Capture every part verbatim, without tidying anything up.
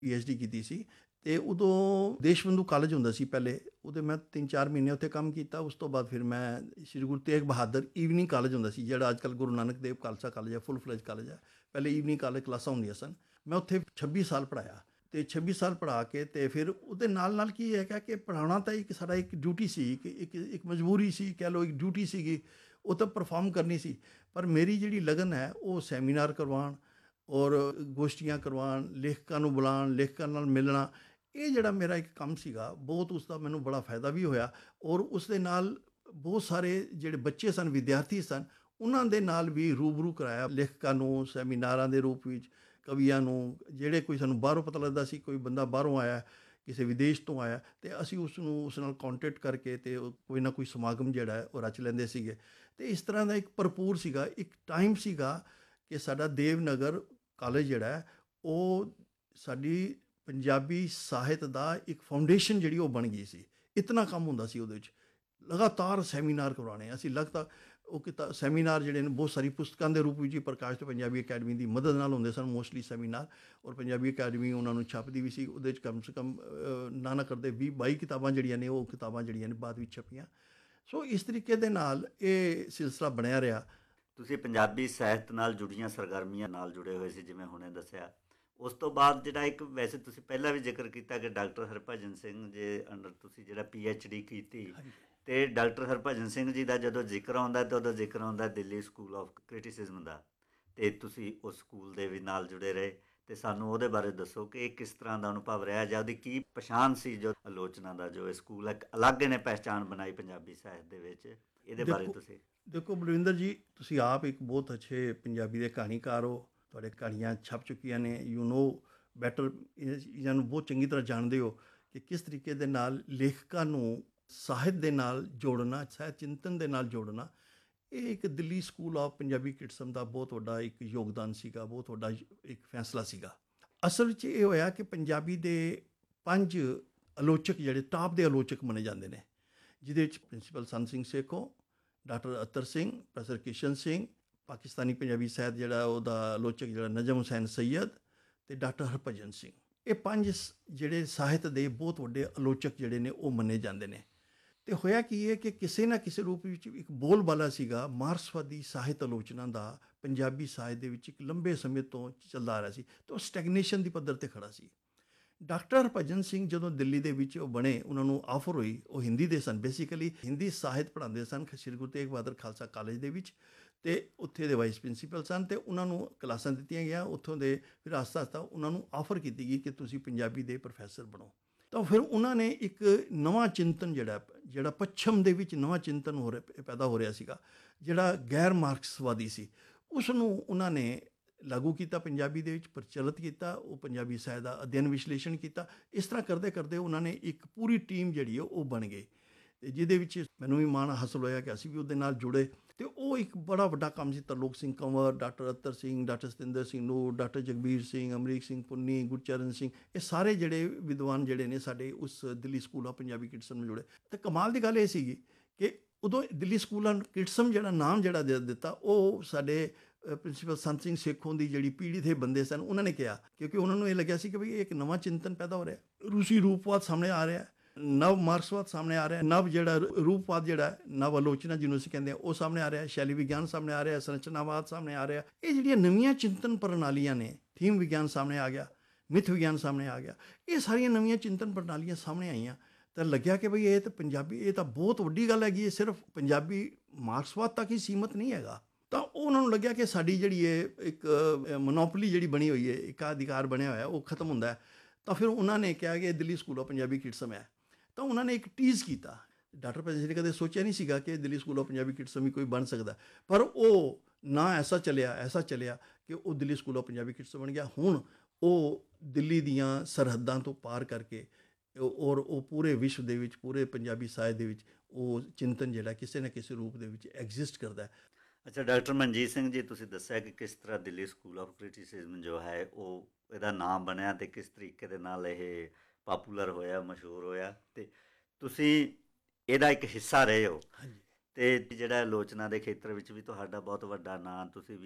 P H D ਕੀਤੀ ਸੀ ਅਤੇ ਉਦੋਂ ਦੇਸ਼ ਬੰਧੂ ਕਾਲਜ ਹੁੰਦਾ ਸੀ ਪਹਿਲੇ, ਉਹਦੇ ਮੈਂ ਤਿੰਨ ਚਾਰ ਮਹੀਨੇ ਉੱਥੇ ਕੰਮ ਕੀਤਾ। ਉਸ ਤੋਂ ਬਾਅਦ ਫਿਰ ਮੈਂ ਸ਼੍ਰੀ ਗੁਰੂ ਤੇਗ ਬਹਾਦਰ ਈਵਨਿੰਗ ਕਾਲਜ ਹੁੰਦਾ ਸੀ, ਜਿਹੜਾ ਅੱਜ ਕੱਲ੍ਹ ਗੁਰੂ ਨਾਨਕ ਦੇਵ ਖਾਲਸਾ ਕਾਲਜ ਹੈ, ਫੁੱਲ ਫਲੈਜ ਕਾਲਜ ਹੈ। ਪਹਿਲੇ ਈਵਨਿੰਗ ਕਾਲਜ ਕਲਾਸਾਂ ਹੁੰਦੀਆਂ ਸਨ। ਮੈਂ ਉੱਥੇ ਛੱਬੀ ਸਾਲ ਪੜ੍ਹਾਇਆ ਅਤੇ ਛੱਬੀ ਸਾਲ ਪੜ੍ਹਾ ਕੇ ਅਤੇ ਫਿਰ ਉਹਦੇ ਨਾਲ ਨਾਲ ਕੀ ਹੈਗਾ ਕਿ ਪੜ੍ਹਾਉਣਾ ਤਾਂ ਇੱਕ ਸਾਡਾ ਇੱਕ ਡਿਊਟੀ ਸੀ, ਇੱਕ ਇੱਕ ਇੱਕ ਮਜਬੂਰੀ ਸੀ, ਕਹਿ ਲਓ ਇੱਕ ਡਿਊਟੀ ਸੀਗੀ, ਉਹ ਤਾਂ ਪਰਫੋਰਮ ਕਰਨੀ ਸੀ। ਪਰ ਮੇਰੀ ਜਿਹੜੀ ਲਗਨ ਹੈ ਉਹ ਸੈਮੀਨਾਰ ਕਰਵਾਉਣ ਔਰ ਗੋਸ਼ਟੀਆਂ ਕਰਵਾਉਣ, ਲੇਖਕਾਂ ਨੂੰ ਬੁਲਾਉਣ, ਲੇਖਕਾਂ ਨਾਲ ਮਿਲਣਾ, ਇਹ ਜਿਹੜਾ ਮੇਰਾ ਇੱਕ ਕੰਮ ਸੀਗਾ, ਬਹੁਤ ਉਸ ਦਾ ਮੈਨੂੰ ਬੜਾ ਫਾਇਦਾ ਵੀ ਹੋਇਆ। ਔਰ ਉਸ ਦੇ ਨਾਲ ਬਹੁਤ ਸਾਰੇ ਜਿਹੜੇ ਬੱਚੇ ਸਨ, ਵਿਦਿਆਰਥੀ ਸਨ, ਉਹਨਾਂ ਦੇ ਨਾਲ ਵੀ ਰੂਬਰੂ ਕਰਾਇਆ, ਲੇਖਕਾਂ ਨੂੰ ਸੈਮੀਨਾਰਾਂ ਦੇ ਰੂਪ ਵਿੱਚ, ਕਵੀਆਂ ਨੂੰ, ਜਿਹੜੇ ਕੋਈ ਸਾਨੂੰ ਬਾਹਰੋਂ ਪਤਾ ਲੱਗਦਾ ਸੀ ਕੋਈ ਬੰਦਾ ਬਾਹਰੋਂ ਆਇਆ, ਕਿਸੇ ਵਿਦੇਸ਼ ਤੋਂ ਆਇਆ, ਅਤੇ ਅਸੀਂ ਉਸ ਨੂੰ ਉਸ ਨਾਲ ਕੋਂਟੈਕਟ ਕਰਕੇ ਅਤੇ ਕੋਈ ਨਾ ਕੋਈ ਸਮਾਗਮ ਜਿਹੜਾ ਹੈ ਉਹ ਰਚ ਲੈਂਦੇ ਸੀਗੇ। ਅਤੇ ਇਸ ਤਰ੍ਹਾਂ ਦਾ ਇੱਕ ਭਰਪੂਰ ਸੀਗਾ, ਇੱਕ ਟਾਈਮ ਸੀਗਾ ਕਿ ਸਾਡਾ ਦੇਵਨਗਰ ਕਾਲਜ ਜਿਹੜਾ ਹੈ ਉਹ ਸਾਡੀ ਪੰਜਾਬੀ ਸਾਹਿਤ ਦਾ ਇੱਕ ਫਾਊਂਡੇਸ਼ਨ ਜਿਹੜੀ ਉਹ ਬਣ ਗਈ ਸੀ। ਇਤਨਾ ਕੰਮ ਹੁੰਦਾ ਸੀ ਉਹਦੇ ਵਿੱਚ, ਲਗਾਤਾਰ ਸੈਮੀਨਾਰ ਕਰਵਾਉਣੇ ਅਸੀਂ। ਲਗਾਤਾਰ ਉਹ ਕਿਤਾ ਸੈਮੀਨਾਰ ਜਿਹੜੇ ਨੇ ਬਹੁਤ ਸਾਰੀ ਪੁਸਤਕਾਂ ਦੇ ਰੂਪ ਵਿੱਚ ਹੀ ਪ੍ਰਕਾਸ਼ ਤੇ ਪੰਜਾਬੀ ਅਕੈਡਮੀ ਦੀ ਮਦਦ ਨਾਲ ਹੁੰਦੇ ਸਨ ਮੋਸਟਲੀ ਸੈਮੀਨਾਰ, ਔਰ ਪੰਜਾਬੀ ਅਕੈਡਮੀ ਉਹਨਾਂ ਨੂੰ ਛਪਦੀ ਵੀ ਸੀ। ਉਹਦੇ 'ਚ ਕਮ ਸੇ ਕਮ ਨਾ ਨਾ ਕਰਦੇ ਵੀਹ ਬਾਈ ਕਿਤਾਬਾਂ ਜਿਹੜੀਆਂ ਨੇ, ਉਹ ਕਿਤਾਬਾਂ ਜਿਹੜੀਆਂ ਨੇ ਬਾਅਦ ਵਿੱਚ ਛਪੀਆਂ। ਸੋ ਇਸ ਤਰੀਕੇ ਦੇ ਨਾਲ ਇਹ ਸਿਲਸਿਲਾ ਬਣਿਆ ਰਿਹਾ। ਤੁਸੀਂ ਪੰਜਾਬੀ ਸਾਹਿਤ ਨਾਲ ਜੁੜੀਆਂ ਸਰਗਰਮੀਆਂ ਨਾਲ ਜੁੜੇ ਹੋਏ ਸੀ, ਜਿਵੇਂ ਹੁਣੇ ਦੱਸਿਆ। ਉਸ ਤੋਂ ਬਾਅਦ ਜਿਹੜਾ ਇੱਕ, ਵੈਸੇ ਤੁਸੀਂ ਪਹਿਲਾਂ ਵੀ ਜ਼ਿਕਰ ਕੀਤਾ ਕਿ ਡਾਕਟਰ ਹਰਭਜਨ ਸਿੰਘ ਦੇ ਅੰਡਰ ਤੁਸੀਂ ਜਿਹੜਾ ਪੀ ਐਚ ਡੀ ਕੀਤੀ, ਅਤੇ ਡਾਕਟਰ ਹਰਭਜਨ ਸਿੰਘ ਜੀ ਦਾ ਜਦੋਂ ਜ਼ਿਕਰ ਆਉਂਦਾ ਤਾਂ ਉਹਦਾ ਜ਼ਿਕਰ ਆਉਂਦਾ ਦਿੱਲੀ ਸਕੂਲ ਆਫ ਕ੍ਰਿਟਿਸਿਜ਼ਮ ਦਾ, ਅਤੇ ਤੁਸੀਂ ਉਸ ਸਕੂਲ ਦੇ ਵੀ ਨਾਲ ਜੁੜੇ ਰਹੇ। ਅਤੇ ਸਾਨੂੰ ਉਹਦੇ ਬਾਰੇ ਦੱਸੋ ਕਿ ਇਹ ਕਿਸ ਤਰ੍ਹਾਂ ਦਾ ਅਨੁਭਵ ਰਿਹਾ, ਜਾਂ ਉਹਦੀ ਕੀ ਪਛਾਣ ਸੀ, ਜੋ ਆਲੋਚਨਾ ਦਾ ਜੋ ਇਹ ਸਕੂਲ ਇੱਕ ਅਲੱਗ ਨੇ ਪਹਿਚਾਣ ਬਣਾਈ ਪੰਜਾਬੀ ਸਾਹਿਤ ਦੇ ਵਿੱਚ, ਇਹਦੇ ਬਾਰੇ ਤੁਸੀਂ। ਦੇਖੋ ਬਲਵਿੰਦਰ ਜੀ, ਤੁਸੀਂ ਆਪ ਇੱਕ ਬਹੁਤ ਅੱਛੇ ਪੰਜਾਬੀ ਦੇ ਕਹਾਣੀਕਾਰ ਹੋ, ਤੁਹਾਡੇ ਕਹਾਣੀਆਂ ਛਪ ਚੁੱਕੀਆਂ ਨੇ, ਯੂ ਨੋ ਬੈਟਰ, ਇਹਨਾਂ ਨੂੰ ਬਹੁਤ ਚੰਗੀ ਤਰ੍ਹਾਂ ਜਾਣਦੇ ਹੋ ਕਿ ਕਿਸ ਤਰੀਕੇ ਦੇ ਨਾਲ ਲੇਖਕਾਂ ਨੂੰ ਸਾਹਿਤ ਦੇ ਨਾਲ ਜੋੜਨਾ, ਸਾਹਿਤ ਚਿੰਤਨ ਦੇ ਨਾਲ ਜੋੜਨਾ, ਇਹ ਇੱਕ Delhi school of Punjabi criticism ਦਾ ਬਹੁਤ ਵੱਡਾ ਇੱਕ ਯੋਗਦਾਨ ਸੀਗਾ, ਬਹੁਤ ਵੱਡਾ ਇੱਕ ਫੈਸਲਾ ਸੀਗਾ। ਅਸਲ ਵਿੱਚ ਇਹ ਹੋਇਆ ਕਿ ਪੰਜਾਬੀ ਦੇ ਪੰਜ ਆਲੋਚਕ ਜਿਹੜੇ ਟਾਪ ਦੇ ਆਲੋਚਕ ਮੰਨੇ ਜਾਂਦੇ ਨੇ, ਜਿਹਦੇ ਵਿੱਚ ਪ੍ਰਿੰਸੀਪਲ ਸੰਤ ਸਿੰਘ ਸੇਖੋਂ, ਡਾਕਟਰ ਅਤਰ ਸਿੰਘ, ਪ੍ਰੋਫੈਸਰ ਕਿਸ਼ਨ ਸਿੰਘ, ਪਾਕਿਸਤਾਨੀ ਪੰਜਾਬੀ ਸਾਹਿਤ ਜਿਹੜਾ ਉਹਦਾ ਆਲੋਚਕ ਜਿਹੜਾ ਨਜਮ ਹੁਸੈਨ ਸਈਦ, ਅਤੇ ਡਾਕਟਰ ਹਰਭਜਨ ਸਿੰਘ। ਇਹ ਪੰਜ ਜਿਹੜੇ ਸਾਹਿਤ ਦੇ ਬਹੁਤ ਵੱਡੇ ਆਲੋਚਕ ਜਿਹੜੇ ਨੇ ਉਹ ਮੰਨੇ ਜਾਂਦੇ ਨੇ। ਅਤੇ ਹੋਇਆ ਕੀ ਹੈ ਕਿ ਕਿਸੇ ਨਾ ਕਿਸੇ ਰੂਪ ਵਿੱਚ ਇੱਕ ਬੋਲਬਾਲਾ ਸੀਗਾ ਮਾਰਕਸਵਾਦੀ ਸਾਹਿਤ ਆਲੋਚਨਾ ਦਾ ਪੰਜਾਬੀ ਸਾਹਿਤ ਦੇ ਵਿੱਚ, ਇੱਕ ਲੰਬੇ ਸਮੇਂ ਤੋਂ ਚੱਲਦਾ ਆ ਰਿਹਾ ਸੀ, ਅਤੇ ਉਹ ਸਟੈਗਨੇਸ਼ਨ ਦੀ ਪੱਧਰ 'ਤੇ ਖੜ੍ਹਾ ਸੀ। ਡਾਕਟਰ ਹਰਭਜਨ ਸਿੰਘ ਜਦੋਂ ਦਿੱਲੀ ਦੇ ਵਿੱਚ ਉਹ ਬਣੇ, ਉਹਨਾਂ ਨੂੰ ਆਫਰ ਹੋਈ, ਉਹ ਹਿੰਦੀ ਦੇ ਸਨ, ਬੇਸਿਕਲੀ ਹਿੰਦੀ ਸਾਹਿਤ ਪੜ੍ਹਾਉਂਦੇ ਸਨ ਸ਼੍ਰੀ ਗੁਰੂ ਤੇਗ ਬਹਾਦਰ ਖਾਲਸਾ ਕਾਲਜ ਦੇ ਵਿੱਚ, ਅਤੇ ਉੱਥੇ ਦੇ ਵਾਈਸ ਪ੍ਰਿੰਸੀਪਲ ਸਨ, ਅਤੇ ਉਹਨਾਂ ਨੂੰ ਕਲਾਸਾਂ ਦਿੱਤੀਆਂ ਗਈਆਂ ਉੱਥੋਂ ਦੇ। ਫਿਰ ਆਸਤਾ ਆਸਤਾ ਉਹਨਾਂ ਨੂੰ ਆਫਰ ਕੀਤੀ ਗਈ ਕਿ ਤੁਸੀਂ ਪੰਜਾਬੀ ਦੇ ਪ੍ਰੋਫੈਸਰ ਬਣੋ। ਤਾਂ ਫਿਰ ਉਹਨਾਂ ਨੇ ਇੱਕ ਨਵਾਂ ਚਿੰਤਨ ਜਿਹੜਾ ਜਿਹੜਾ ਪੱਛਮ ਦੇ ਵਿੱਚ ਨਵਾਂ ਚਿੰਤਨ ਹੋ ਰਿਹਾ ਪੈਦਾ ਹੋ ਰਿਹਾ ਸੀਗਾ, ਜਿਹੜਾ ਗੈਰ ਮਾਰਕਸਵਾਦੀ ਸੀ, ਉਸ ਨੂੰ ਉਹਨਾਂ ਨੇ ਲਾਗੂ ਕੀਤਾ, ਪੰਜਾਬੀ ਦੇ ਵਿੱਚ ਪ੍ਰਚਲਿਤ ਕੀਤਾ। ਉਹ ਪੰਜਾਬੀ ਸਾਹਿਤ ਦਾ ਅਧਿਐਨ ਵਿਸ਼ਲੇਸ਼ਣ ਕੀਤਾ। ਇਸ ਤਰ੍ਹਾਂ ਕਰਦੇ ਕਰਦੇ ਉਹਨਾਂ ਨੇ ਇੱਕ ਪੂਰੀ ਟੀਮ ਜਿਹੜੀ ਹੈ ਉਹ ਬਣ ਗਈ, ਅਤੇ ਜਿਹਦੇ ਵਿੱਚ ਮੈਨੂੰ ਵੀ ਮਾਣ ਹਾਸਲ ਹੋਇਆ ਕਿ ਅਸੀਂ ਵੀ ਉਹਦੇ ਨਾਲ ਜੁੜੇ। ਅਤੇ ਉਹ ਇੱਕ ਬੜਾ ਵੱਡਾ ਕੰਮ ਸੀ। ਤਰਲੋਕ ਸਿੰਘ ਕੰਵਰ, ਡਾਕਟਰ ਅਤਰ ਸਿੰਘ, ਡਾਕਟਰ ਸਤਿੰਦਰ ਸਿੰਘ ਨੂਰ, ਡਾਕਟਰ ਜਗਬੀਰ ਸਿੰਘ, ਅਮਰੀਕ ਸਿੰਘ ਪੁੰਨੀ, ਗੁਰਚਰਨ ਸਿੰਘ, ਇਹ ਸਾਰੇ ਜਿਹੜੇ ਵਿਦਵਾਨ ਜਿਹੜੇ ਨੇ ਸਾਡੇ ਉਸ Delhi school of Punjabi criticism ਨਾਲ ਜੁੜੇ। ਅਤੇ ਕਮਾਲ ਦੀ ਗੱਲ ਇਹ ਸੀਗੀ ਕਿ ਉਦੋਂ ਦਿੱਲੀ ਸਕੂਲ ਆਫ ਕ੍ਰਿਟਿਸਿਜ਼ਮ ਜਿਹੜਾ ਨਾਮ ਜਿਹੜਾ ਦੇ ਦਿੱਤਾ, ਉਹ ਸਾਡੇ ਪ੍ਰਿੰਸੀਪਲ ਸੰਤ ਸਿੰਘ ਸੇਖੋਂ ਦੀ ਜਿਹੜੀ ਪੀੜ੍ਹੀ ਦੇ ਬੰਦੇ ਸਨ, ਉਹਨਾਂ ਨੇ ਕਿਹਾ, ਕਿਉਂਕਿ ਉਹਨਾਂ ਨੂੰ ਇਹ ਲੱਗਿਆ ਸੀ ਕਿ ਬਈ ਇੱਕ ਨਵਾਂ ਚਿੰਤਨ ਪੈਦਾ ਹੋ ਰਿਹਾ, ਰੂਸੀ ਰੂਪਵਾਦ ਸਾਹਮਣੇ ਆ ਰਿਹਾ, ਨਵ ਮਾਰਕਸਵਾਦ ਸਾਹਮਣੇ ਆ ਰਿਹਾ, ਨਵ ਜਿਹੜਾ ਰੂਪਵਾਦ ਜਿਹੜਾ ਨਵ ਆਲੋਚਨਾ ਜਿਹਨੂੰ ਅਸੀਂ ਕਹਿੰਦੇ ਹਾਂ ਉਹ ਸਾਹਮਣੇ ਆ ਰਿਹਾ, ਸ਼ੈਲੀ ਵਿਗਿਆਨ ਸਾਹਮਣੇ ਆ ਰਿਹਾ, ਸੰਰਚਨਾਵਾਦ ਸਾਹਮਣੇ ਆ ਰਿਹਾ। ਇਹ ਜਿਹੜੀਆਂ ਨਵੀਆਂ ਚਿੰਤਨ ਪ੍ਰਣਾਲੀਆਂ ਨੇ, ਥੀਮ ਵਿਗਿਆਨ ਸਾਹਮਣੇ ਆ ਗਿਆ, ਮਿਥ ਵਿਗਿਆਨ ਸਾਹਮਣੇ ਆ ਗਿਆ, ਇਹ ਸਾਰੀਆਂ ਨਵੀਆਂ ਚਿੰਤਨ ਪ੍ਰਣਾਲੀਆਂ ਸਾਹਮਣੇ ਆਈਆਂ। ਤਾਂ ਲੱਗਿਆ ਕਿ ਬਈ ਇਹ ਤਾਂ ਪੰਜਾਬੀ, ਇਹ ਤਾਂ ਬਹੁਤ ਵੱਡੀ ਗੱਲ ਹੈਗੀ, ਇਹ ਸਿਰਫ ਪੰਜਾਬੀ ਮਾਰਕਸਵਾਦ ਤੱਕ ਹੀ ਸੀਮਤ ਨਹੀਂ ਹੈਗਾ। ਤਾਂ ਉਹਨਾਂ ਨੂੰ ਲੱਗਿਆ ਕਿ ਸਾਡੀ ਜਿਹੜੀ ਇਹ ਇੱਕ ਮੋਨੋਪੋਲੀ ਜਿਹੜੀ ਬਣੀ ਹੋਈ ਹੈ, ਏਕਾਧਿਕਾਰ ਬਣਿਆ ਹੋਇਆ, ਉਹ ਖਤਮ ਹੁੰਦਾ ਹੈ। ਤਾਂ ਫਿਰ ਉਹਨਾਂ ਨੇ ਕਿਹਾ ਕਿ Delhi school of Punjabi criticism ਹੈ। ਤਾਂ ਉਹਨਾਂ ਨੇ ਇੱਕ ਟੀਜ਼ ਕੀਤਾ। ਡਾਕਟਰ ਹਰਭਜਨ ਸਿੰਘ ਨੇ ਕਦੇ ਸੋਚਿਆ ਨਹੀਂ ਸੀਗਾ ਕਿ Delhi school of Punjabi criticism ਵੀ ਕੋਈ ਬਣ ਸਕਦਾ, ਪਰ ਉਹ ਨਾ ਐਸਾ ਚੱਲਿਆ ਐਸਾ ਚੱਲਿਆ ਕਿ ਉਹ Delhi school of Punjabi criticism ਬਣ ਗਿਆ। ਹੁਣ ਉਹ ਦਿੱਲੀ ਦੀਆਂ ਸਰਹੱਦਾਂ ਤੋਂ ਪਾਰ ਕਰਕੇ ਔਰ ਉਹ ਪੂਰੇ ਵਿਸ਼ਵ ਦੇ ਵਿੱਚ, ਪੂਰੇ ਪੰਜਾਬੀ ਸਾਹਿਤ ਦੇ ਵਿੱਚ ਉਹ ਚਿੰਤਨ ਜਿਹੜਾ ਕਿਸੇ ਨਾ ਕਿਸੇ ਰੂਪ ਦੇ ਵਿੱਚ ਐਗਜ਼ਿਸਟ ਕਰਦਾ ਹੈ। ਅੱਛਾ ਡਾਕਟਰ ਮਨਜੀਤ ਸਿੰਘ ਜੀ, ਤੁਸੀਂ ਦੱਸਿਆ ਕਿ ਕਿਸ ਤਰ੍ਹਾਂ ਦਿੱਲੀ ਸਕੂਲ ਆਫ ਕ੍ਰਿਟਿਸਿਜ਼ਮ ਜੋ ਹੈ ਉਹ ਇਹਦਾ ਨਾਮ ਬਣਿਆ ਅਤੇ ਕਿਸ ਤਰੀਕੇ ਦੇ ਨਾਲ ਇਹ ਪਾਪੂਲਰ ਹੋਇਆ, ਮਸ਼ਹੂਰ ਹੋਇਆ, ਅਤੇ ਤੁਸੀਂ ਇਹਦਾ ਇੱਕ ਹਿੱਸਾ ਰਹੇ ਹੋ। ਅਤੇ ਜਿਹੜਾ ਆਲੋਚਨਾ ਦੇ ਖੇਤਰ ਵਿੱਚ ਵੀ ਤੁਹਾਡਾ ਬਹੁਤ ਵੱਡਾ ਨਾਂ, ਤੁਸੀਂ ਵੀ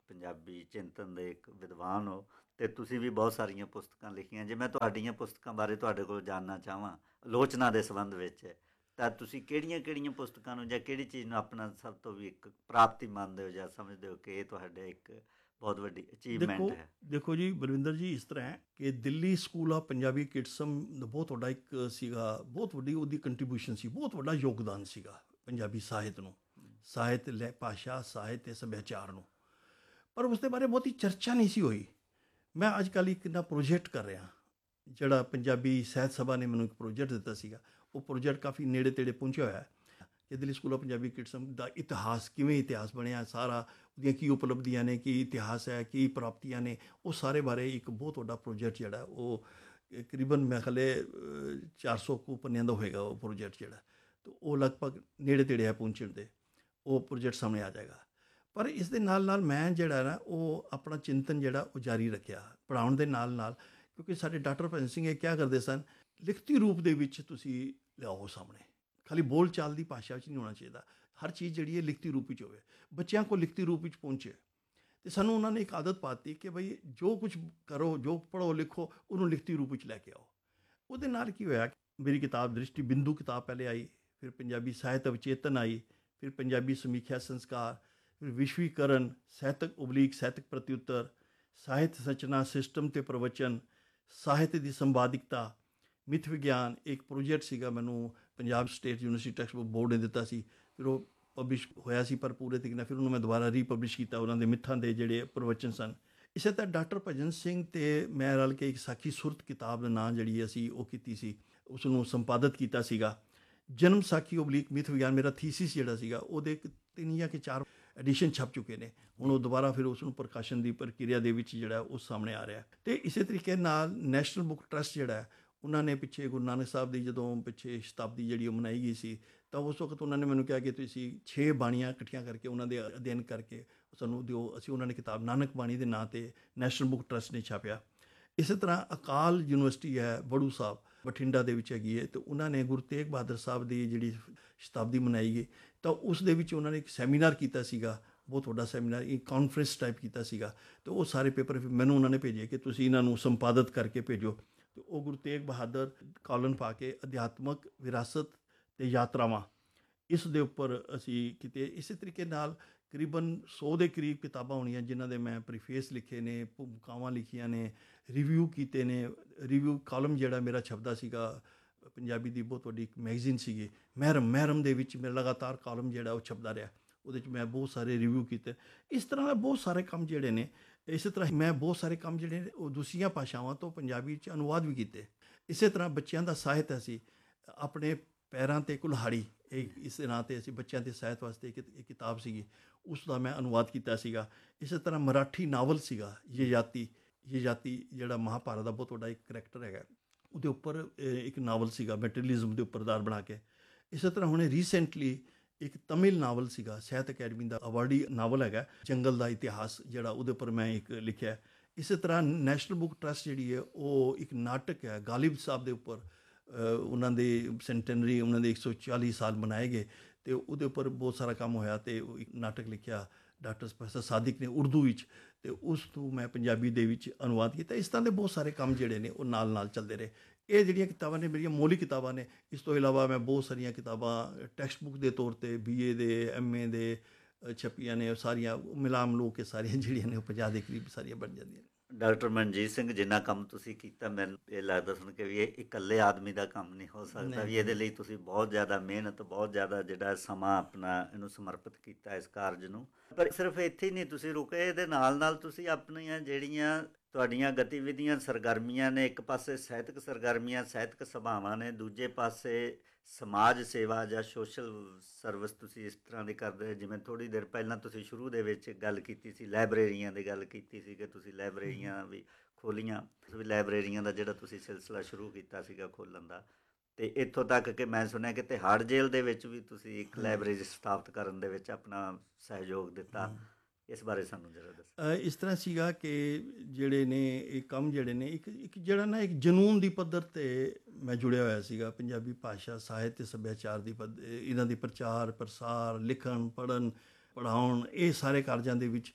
ਪੰਜਾਬੀ ਚਿੰਤਨ ਦੇ ਇੱਕ ਵਿਦਵਾਨ ਹੋ ਤੇ ਤੁਸੀਂ ਵੀ ਬਹੁਤ ਸਾਰੀਆਂ ਪੁਸਤਕਾਂ ਲਿਖੀਆਂ। ਜੇ ਮੈਂ ਤੁਹਾਡੀਆਂ ਪੁਸਤਕਾਂ ਬਾਰੇ ਤੁਹਾਡੇ ਕੋਲ ਜਾਣਨਾ ਚਾਹਾਂ ਆਲੋਚਨਾ ਦੇ ਸੰਬੰਧ ਵਿੱਚ, ਤਾਂ ਤੁਸੀਂ ਕਿਹੜੀਆਂ ਕਿਹੜੀਆਂ ਪੁਸਤਕਾਂ ਨੂੰ ਜਾਂ ਕਿਹੜੀ ਚੀਜ਼ ਨੂੰ ਆਪਣਾ ਸਭ ਤੋਂ ਵੀ ਇੱਕ ਪ੍ਰਾਪਤੀ ਮੰਨਦੇ ਹੋ ਜਾਂ ਸਮਝਦੇ ਹੋ ਕਿ ਇਹ ਤੁਹਾਡੇ ਇੱਕ ਬਹੁਤ ਵੱਡੀ ਅਚੀਵਮੈਂਟ ਦੇਖੋ ਹੈ? ਦੇਖੋ ਜੀ ਬਲਵਿੰਦਰ ਜੀ, ਇਸ ਤਰ੍ਹਾਂ ਹੈ ਕਿ ਦਿੱਲੀ ਸਕੂਲ ਆਫ ਪੰਜਾਬੀ ਕਿਡਸਮ ਦਾ ਬਹੁਤ ਵੱਡਾ ਇੱਕ ਸੀਗਾ, ਬਹੁਤ ਵੱਡੀ ਉਹਦੀ ਕੰਟਰੀਬਿਊਸ਼ਨ ਸੀ, ਬਹੁਤ ਵੱਡਾ ਯੋਗਦਾਨ ਸੀਗਾ ਪੰਜਾਬੀ ਸਾਹਿਤ ਨੂੰ, ਸਾਹਿਤ ਲੈ ਭਾਸ਼ਾ ਸਾਹਿਤ ਅਤੇ ਸੱਭਿਆਚਾਰ ਨੂੰ। ਪਰ ਉਸ ਦੇ ਬਾਰੇ ਬਹੁਤੀ ਚਰਚਾ ਨਹੀਂ ਸੀ ਹੋਈ। ਮੈਂ ਅੱਜ ਕੱਲ੍ਹ ਇੱਕ ਨਾ ਪ੍ਰੋਜੈਕਟ ਕਰ ਰਿਹਾ, ਜਿਹੜਾ ਪੰਜਾਬੀ ਸਾਹਿਤ ਸਭਾ ਨੇ ਮੈਨੂੰ ਇੱਕ ਪ੍ਰੋਜੈਕਟ ਦਿੱਤਾ ਸੀਗਾ। ਉਹ ਪ੍ਰੋਜੈਕਟ ਕਾਫੀ ਨੇੜੇ ਤੇੜੇ ਪਹੁੰਚਿਆ ਹੋਇਆ ਕਿ ਦਿੱਲੀ ਸਕੂਲ ਆਫ ਪੰਜਾਬੀ ਕਿਡਸਮ ਦਾ ਇਤਿਹਾਸ, ਕਿਵੇਂ ਇਤਿਹਾਸ ਬਣਿਆ ਸਾਰਾ, ਉਹਦੀਆਂ ਕੀ ਉਪਲਬਧੀਆਂ ਨੇ, ਕੀ ਇਤਿਹਾਸ ਹੈ, ਕੀ ਪ੍ਰਾਪਤੀਆਂ ਨੇ, ਉਹ ਸਾਰੇ ਬਾਰੇ ਇੱਕ ਬਹੁਤ ਵੱਡਾ ਪ੍ਰੋਜੈਕਟ ਜਿਹੜਾ ਉਹ ਤਕਰੀਬਨ ਮੈਂ ਖਲੇ ਚਾਰ ਸੌ ਕੁ ਪੰਨਿਆਂ ਦਾ ਹੋਏਗਾ ਉਹ ਪ੍ਰੋਜੈਕਟ ਜਿਹੜਾ। ਤਾਂ ਉਹ ਲਗਭਗ ਨੇੜੇ ਤੇੜੇ ਹੈ ਪਹੁੰਚਣ ਦੇ, ਉਹ ਪ੍ਰੋਜੈਕਟ ਸਾਹਮਣੇ ਆ ਜਾਏਗਾ। ਪਰ ਇਸ ਦੇ ਨਾਲ ਨਾਲ ਮੈਂ ਜਿਹੜਾ ਨਾ ਉਹ ਆਪਣਾ ਚਿੰਤਨ ਜਿਹੜਾ ਉਹ ਜਾਰੀ ਰੱਖਿਆ ਪੜ੍ਹਾਉਣ ਦੇ ਨਾਲ ਨਾਲ, ਕਿਉਂਕਿ ਸਾਡੇ ਡਾਕਟਰ ਭਜਨ ਸਿੰਘ ਇਹ ਕਿਆ ਕਰਦੇ ਸਨ, ਲਿਖਤੀ ਰੂਪ ਦੇ ਵਿੱਚ ਤੁਸੀਂ ਲਿਆਓ ਸਾਹਮਣੇ, ਖਾਲੀ ਬੋਲ ਚਾਲ ਦੀ ਭਾਸ਼ਾ ਵਿੱਚ ਨਹੀਂ ਹੋਣਾ ਚਾਹੀਦਾ। ਹਰ ਚੀਜ਼ ਜਿਹੜੀ ਹੈ ਲਿਖਤੀ ਰੂਪ ਵਿੱਚ ਹੋਵੇ, ਬੱਚਿਆਂ ਕੋਲ ਲਿਖਤੀ ਰੂਪ ਵਿੱਚ ਪਹੁੰਚੇ। ਅਤੇ ਸਾਨੂੰ ਉਹਨਾਂ ਨੇ ਇੱਕ ਆਦਤ ਪਾਤੀ ਕਿ ਬਈ ਜੋ ਕੁਝ ਕਰੋ, ਜੋ ਪੜ੍ਹੋ ਲਿਖੋ, ਉਹਨੂੰ ਲਿਖਤੀ ਰੂਪ ਵਿੱਚ ਲੈ ਕੇ ਆਓ। ਉਹਦੇ ਨਾਲ ਕੀ ਹੋਇਆ, ਮੇਰੀ ਕਿਤਾਬ ਦ੍ਰਿਸ਼ਟੀ ਬਿੰਦੂ ਕਿਤਾਬ ਪਹਿਲੇ ਆਈ, ਫਿਰ ਪੰਜਾਬੀ ਸਾਹਿਤ ਅਵਚੇਤਨ ਆਈ, ਫਿਰ ਪੰਜਾਬੀ ਸਮੀਖਿਆ ਸੰਸਕਾਰ, ਫਿਰ ਵਿਸ਼ਵੀਕਰਨ, ਸਾਹਿਤਕ ਉਬਲੀਕ ਸਾਹਿਤਕ ਪ੍ਰਤਿਉੱਤਰ, ਸਾਹਿਤ ਸਚਨਾ ਸਿਸਟਮ ਅਤੇ ਪ੍ਰਵਚਨ, ਸਾਹਿਤ ਦੀ ਸੰਵਾਦਿਕਤਾ, ਮਿਥ ਵਿਗਿਆਨ। ਇੱਕ ਪ੍ਰੋਜੈਕਟ ਸੀਗਾ ਮੈਨੂੰ Punjab state university text book board ਨੇ ਦਿੱਤਾ ਸੀ, ਫਿਰ ਉਹ ਪਬਲਿਸ਼ ਹੋਇਆ ਸੀ ਪਰ ਪੂਰੇ ਤਰੀਕੇ ਨਾਲ, ਫਿਰ ਉਹਨੂੰ ਮੈਂ ਦੁਬਾਰਾ ਰੀਪਬਲਿਸ਼ ਕੀਤਾ, ਉਹਨਾਂ ਦੇ ਮਿੱਥਾਂ ਦੇ ਜਿਹੜੇ ਪ੍ਰਵਚਨ ਸਨ। ਇਸੇ ਤਰ੍ਹਾਂ ਡਾਕਟਰ ਭਜਨ ਸਿੰਘ ਅਤੇ ਮੈਂ ਰਲ ਕੇ ਇੱਕ ਸਾਖੀ ਸੁਰਤ ਕਿਤਾਬ ਦਾ ਨਾਂ ਜਿਹੜੀ ਅਸੀਂ ਉਹ ਕੀਤੀ ਸੀ, ਉਸ ਨੂੰ ਸੰਪਾਦਿਤ ਕੀਤਾ ਸੀਗਾ। ਜਨਮ ਸਾਖੀ ਓਬਲੀਕ ਮਿਥ ਵਿਗਿਆਨ ਮੇਰਾ ਥੀਸਿਸ ਜਿਹੜਾ ਸੀਗਾ, ਉਹਦੇ ਤਿੰਨ ਜਾਂ ਕਿ ਚਾਰ ਐਡੀਸ਼ਨ ਛਪ ਚੁੱਕੇ ਨੇ। ਹੁਣ ਉਹ ਦੁਬਾਰਾ ਫਿਰ ਉਸ ਨੂੰ ਪ੍ਰਕਾਸ਼ਨ ਦੀ ਪ੍ਰਕਿਰਿਆ ਦੇ ਵਿੱਚ ਜਿਹੜਾ ਉਹ ਸਾਹਮਣੇ ਆ ਰਿਹਾ। ਅਤੇ ਇਸੇ ਤਰੀਕੇ ਨਾਲ ਨੈਸ਼ਨਲ ਬੁੱਕ ਟਰੱਸਟ ਜਿਹੜਾ ਉਹਨਾਂ ਨੇ ਪਿੱਛੇ ਗੁਰੂ ਨਾਨਕ ਸਾਹਿਬ ਦੀ ਜਦੋਂ ਪਿੱਛੇ ਸ਼ਤਾਬਦੀ ਜਿਹੜੀ ਉਹ ਮਨਾਈ ਗਈ ਸੀ, ਤਾਂ ਉਸ ਵਕਤ ਉਹਨਾਂ ਨੇ ਮੈਨੂੰ ਕਿਹਾ ਕਿ ਤੁਸੀਂ ਛੇ ਬਾਣੀਆਂ ਇਕੱਠੀਆਂ ਕਰਕੇ ਉਹਨਾਂ ਦੇ ਅਧਿਐਨ ਕਰਕੇ ਸਾਨੂੰ ਦਿਓ। ਅਸੀਂ ਉਹਨਾਂ ਨੇ ਕਿਤਾਬ ਨਾਨਕ ਬਾਣੀ ਦੇ ਨਾਂ 'ਤੇ ਨੈਸ਼ਨਲ ਬੁੱਕ ਟਰੱਸਟ ਨੇ ਛਾਪਿਆ। ਇਸੇ ਤਰ੍ਹਾਂ ਅਕਾਲ ਯੂਨੀਵਰਸਿਟੀ ਹੈ ਬੜੂ ਸਾਹਿਬ ਬਠਿੰਡਾ ਦੇ ਵਿੱਚ ਹੈਗੀ ਹੈ, ਅਤੇ ਉਹਨਾਂ ਨੇ ਗੁਰੂ ਤੇਗ ਬਹਾਦਰ ਸਾਹਿਬ ਦੀ ਜਿਹੜੀ ਸ਼ਤਾਬਦੀ ਮਨਾਈ ਗਈ, ਤਾਂ ਉਸ ਦੇ ਵਿੱਚ ਉਹਨਾਂ ਨੇ ਇੱਕ ਸੈਮੀਨਾਰ ਕੀਤਾ ਸੀਗਾ, ਬਹੁਤ ਵੱਡਾ ਸੈਮੀਨਾਰ, ਇੱਕ ਕਾਨਫਰੰਸ ਟਾਈਪ ਕੀਤਾ ਸੀਗਾ। ਅਤੇ ਉਹ ਸਾਰੇ ਪੇਪਰ ਮੈਨੂੰ ਉਹਨਾਂ ਨੇ ਭੇਜੇ ਕਿ ਤੁਸੀਂ ਇਹਨਾਂ ਨੂੰ ਸੰਪਾਦਿਤ ਕਰਕੇ ਭੇਜੋ। ਅਤੇ ਉਹ ਗੁਰੂ ਤੇਗ ਬਹਾਦਰ ਕਾਲਨ ਪਾ ਕੇ ਅਧਿਆਤਮਕ ਵਿਰਾਸਤ ਅਤੇ ਯਾਤਰਾਵਾਂ, ਇਸ ਦੇ ਉੱਪਰ ਅਸੀਂ ਕਿਤੇ। ਇਸੇ ਤਰੀਕੇ ਨਾਲ ਤਕਰੀਬਨ ਸੌ ਦੇ ਕਰੀਬ ਕਿਤਾਬਾਂ ਹੋਣੀਆਂ ਜਿਨ੍ਹਾਂ ਦੇ ਮੈਂ ਪ੍ਰੀਫੇਸ ਲਿਖੇ ਨੇ, ਭੂਮਿਕਾਵਾਂ ਲਿਖੀਆਂ ਨੇ, ਰਿਵਿਊ ਕੀਤੇ ਨੇ। ਰਿਵਿਊ ਕਾਲਮ ਜਿਹੜਾ ਮੇਰਾ ਛਪਦਾ ਸੀਗਾ, ਪੰਜਾਬੀ ਦੀ ਬਹੁਤ ਵੱਡੀ ਇੱਕ ਮੈਗਜ਼ੀਨ ਸੀਗੀ ਮਹਿਰਮ, ਮਹਿਰਮ ਦੇ ਵਿੱਚ ਮੇਰਾ ਲਗਾਤਾਰ ਕਾਲਮ ਜਿਹੜਾ ਉਹ ਛਪਦਾ ਰਿਹਾ, ਉਹਦੇ 'ਚ ਮੈਂ ਬਹੁਤ ਸਾਰੇ ਰਿਵਿਊ ਕੀਤੇ। ਇਸ ਤਰ੍ਹਾਂ ਦੇ ਬਹੁਤ ਸਾਰੇ ਕੰਮ ਜਿਹੜੇ ਨੇ। ਇਸੇ ਤਰ੍ਹਾਂ ਮੈਂ ਬਹੁਤ ਸਾਰੇ ਕੰਮ ਜਿਹੜੇ ਨੇ ਉਹ ਦੂਸਰੀਆਂ ਭਾਸ਼ਾਵਾਂ ਤੋਂ ਪੰਜਾਬੀ 'ਚ ਅਨੁਵਾਦ ਵੀ ਕੀਤੇ। ਇਸੇ ਤਰ੍ਹਾਂ ਬੱਚਿਆਂ ਦਾ ਸਾਹਿਤ ਅਸੀਂ ਆਪਣੇ ਪੈਰਾਂ 'ਤੇ ਕੁਲਹਾੜੀ, ਇਹ ਇਸ ਦੇ ਨਾਂ 'ਤੇ ਅਸੀਂ ਬੱਚਿਆਂ ਦੇ ਸਾਹਿਤ ਵਾਸਤੇ ਇੱਕ ਇੱਕ ਕਿਤਾਬ ਸੀਗੀ, ਉਸ ਦਾ ਮੈਂ ਅਨੁਵਾਦ ਕੀਤਾ ਸੀਗਾ। ਇਸੇ ਤਰ੍ਹਾਂ ਮਰਾਠੀ ਨਾਵਲ ਸੀਗਾ ਯਯਾਤੀ, ਯਯਾਤੀ ਜਿਹੜਾ ਮਹਾਭਾਰਤ ਦਾ ਬਹੁਤ ਵੱਡਾ ਇੱਕ ਕਰੈਕਟਰ ਹੈਗਾ, ਉਹਦੇ ਉੱਪਰ ਇੱਕ ਨਾਵਲ ਸੀਗਾ ਮੈਟੀਰੀਅਲਿਜ਼ਮ ਦੇ ਉੱਪਰ ਆਧਾਰ ਬਣਾ ਕੇ। ਇਸੇ ਤਰ੍ਹਾਂ ਹੁਣੇ ਰੀਸੈਂਟਲੀ ਇੱਕ ਤਮਿਲ ਨਾਵਲ ਸੀਗਾ, ਸਾਹਿਤ ਅਕੈਡਮੀ ਦਾ ਅਵਾਰਡੀ ਨਾਵਲ ਹੈਗਾ, ਜੰਗਲ ਦਾ ਇਤਿਹਾਸ, ਜਿਹੜਾ ਉਹਦੇ ਉੱਪਰ ਮੈਂ ਇੱਕ ਲਿਖਿਆ। ਇਸੇ ਤਰ੍ਹਾਂ ਨੈਸ਼ਨਲ ਬੁੱਕ ਟਰੱਸਟ ਜਿਹੜੀ ਹੈ ਉਹ ਇੱਕ ਨਾਟਕ ਹੈ ਗਾਲਿਬ ਸਾਹਿਬ ਦੇ ਉੱਪਰ, ਉਹਨਾਂ ਦੇ ਸੈਂਟਨਰੀ, ਉਹਨਾਂ ਦੇ ਇੱਕ ਸੌ ਚਾਲੀ ਸਾਲ ਮਨਾਏ ਗਏ, ਅਤੇ ਉਹਦੇ ਉੱਪਰ ਬਹੁਤ ਸਾਰਾ ਕੰਮ ਹੋਇਆ। ਅਤੇ ਉਹ ਇੱਕ ਨਾਟਕ ਲਿਖਿਆ ਡਾਕਟਰ ਪ੍ਰੋਫੈਸਰ ਸਾਦਿਕ ਨੇ ਉਰਦੂ ਵਿੱਚ, ਅਤੇ ਉਸ ਨੂੰ ਮੈਂ ਪੰਜਾਬੀ ਦੇ ਵਿੱਚ ਅਨੁਵਾਦ ਕੀਤਾ। ਇਸ ਤਰ੍ਹਾਂ ਦੇ ਬਹੁਤ ਸਾਰੇ ਕੰਮ ਜਿਹੜੇ ਨੇ ਉਹ ਨਾਲ ਨਾਲ ਚੱਲਦੇ ਰਹੇ। ਇਹ ਜਿਹੜੀਆਂ ਕਿਤਾਬਾਂ ਨੇ ਮੇਰੀਆਂ ਮੌਲਿਕ ਕਿਤਾਬਾਂ ਨੇ। ਇਸ ਤੋਂ ਇਲਾਵਾ ਮੈਂ ਬਹੁਤ ਸਾਰੀਆਂ ਕਿਤਾਬਾਂ ਟੈਕਸਟ ਬੁੱਕ ਦੇ ਤੌਰ 'ਤੇ ਬੀ ਏ ਦੇ, ਐਮ ਏ ਦੇ ਛਪੀਆਂ ਨੇ, ਉਹ ਸਾਰੀਆਂ ਮਿਲਾ ਮਿਲੂ ਕੇ ਸਾਰੀਆਂ ਜਿਹੜੀਆਂ ਨੇ ਉਹ ਪੰਜਾਹ ਦੇ ਕਰੀਬ ਸਾਰੀਆਂ ਬਣ ਜਾਂਦੀਆਂ ਨੇ। ਡਾਕਟਰ ਮਨਜੀਤ ਸਿੰਘ, ਜਿੰਨਾ ਕੰਮ ਤੁਸੀਂ ਕੀਤਾ, ਮੈਨੂੰ ਇਹ ਲੱਗਦਾ ਸੁਣ ਕੇ ਵੀ ਇਹ ਇਕੱਲੇ ਆਦਮੀ ਦਾ ਕੰਮ ਨਹੀਂ ਹੋ ਸਕਦਾ, ਵੀ ਇਹਦੇ ਲਈ ਤੁਸੀਂ ਬਹੁਤ ਜ਼ਿਆਦਾ ਮਿਹਨਤ, ਬਹੁਤ ਜ਼ਿਆਦਾ ਜਿਹੜਾ ਸਮਾਂ ਆਪਣਾ ਇਹਨੂੰ ਸਮਰਪਿਤ ਕੀਤਾ ਇਸ ਕਾਰਜ ਨੂੰ। ਪਰ ਸਿਰਫ ਇੱਥੇ ਹੀ ਨਹੀਂ ਤੁਸੀਂ ਰੁਕੇ, ਇਹਦੇ ਨਾਲ ਨਾਲ ਤੁਸੀਂ ਆਪਣੀਆਂ ਜਿਹੜੀਆਂ ਤੁਹਾਡੀਆਂ ਗਤੀਵਿਧੀਆਂ ਸਰਗਰਮੀਆਂ ਨੇ, ਇੱਕ ਪਾਸੇ ਸਾਹਿਤਕ ਸਰਗਰਮੀਆਂ, ਸਾਹਿਤਕ ਸਭਾਵਾਂ ਨੇ, ਦੂਜੇ ਪਾਸੇ ਸਮਾਜ ਸੇਵਾ ਜਾਂ ਸੋਸ਼ਲ ਸਰਵਿਸ ਤੁਸੀਂ ਇਸ ਤਰ੍ਹਾਂ ਦੀ ਕਰਦੇ। ਜਿਵੇਂ ਥੋੜ੍ਹੀ ਦੇਰ ਪਹਿਲਾਂ ਤੁਸੀਂ ਸ਼ੁਰੂ ਦੇ ਵਿੱਚ ਗੱਲ ਕੀਤੀ ਸੀ, ਲਾਇਬ੍ਰੇਰੀਆਂ ਦੀ ਗੱਲ ਕੀਤੀ ਸੀ ਕਿ ਤੁਸੀਂ ਲਾਇਬ੍ਰੇਰੀਆਂ ਵੀ ਖੋਲ੍ਹੀਆਂ, ਵੀ ਲਾਇਬ੍ਰੇਰੀਆਂ ਦਾ ਜਿਹੜਾ ਤੁਸੀਂ ਸਿਲਸਿਲਾ ਸ਼ੁਰੂ ਕੀਤਾ ਸੀਗਾ ਖੋਲ੍ਹਣ ਦਾ, ਅਤੇ ਇੱਥੋਂ ਤੱਕ ਕਿ ਮੈਂ ਸੁਣਿਆ ਕਿ ਤਿਹਾੜ ਜੇਲ੍ਹ ਦੇ ਵਿੱਚ ਵੀ ਤੁਸੀਂ ਇੱਕ ਲਾਇਬ੍ਰੇਰੀ ਸਥਾਪਿਤ ਕਰਨ ਦੇ ਵਿੱਚ ਆਪਣਾ ਸਹਿਯੋਗ ਦਿੱਤਾ। ਇਸ ਬਾਰੇ ਸਾਨੂੰ ਜ਼ਰਾ ਦੱਸੋ। ਇਸ ਤਰ੍ਹਾਂ ਸੀਗਾ ਕਿ ਜਿਹੜੇ ਨੇ ਇਹ ਕੰਮ ਜਿਹੜੇ ਨੇ ਇੱਕ ਇੱਕ ਜਿਹੜਾ ਨਾ ਇੱਕ ਜਨੂੰਨ ਦੀ ਪੱਧਰ 'ਤੇ ਮੈਂ ਜੁੜਿਆ ਹੋਇਆ ਸੀਗਾ। ਪੰਜਾਬੀ ਭਾਸ਼ਾ ਸਾਹਿਤ ਅਤੇ ਸੱਭਿਆਚਾਰ ਦੀ ਪੱਧ ਇਹਨਾਂ ਦੀ ਪ੍ਰਚਾਰ ਪ੍ਰਸਾਰ, ਲਿਖਣ ਪੜ੍ਹਨ ਪੜ੍ਹਾਉਣ, ਇਹ ਸਾਰੇ ਕਾਰਜਾਂ ਦੇ ਵਿੱਚ